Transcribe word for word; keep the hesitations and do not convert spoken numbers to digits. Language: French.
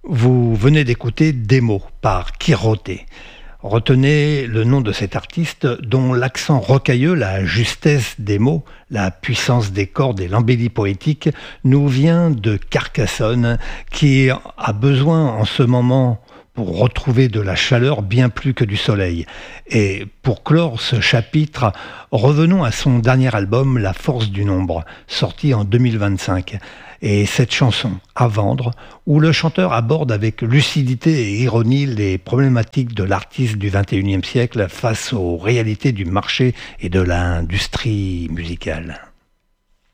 Vous venez d'écouter Démo par Kiroté. Retenez le nom de cet artiste dont l'accent rocailleux, la justesse des mots, la puissance des cordes et l'embellie poétique nous vient de Carcassonne, qui a besoin en ce moment pour retrouver de la chaleur bien plus que du soleil. Et pour clore ce chapitre, revenons à son dernier album La Force du Nombre, sorti en deux mille vingt-cinq. Et cette chanson, À vendre, où le chanteur aborde avec lucidité et ironie les problématiques de l'artiste du vingt et unième siècle face aux réalités du marché et de l'industrie musicale.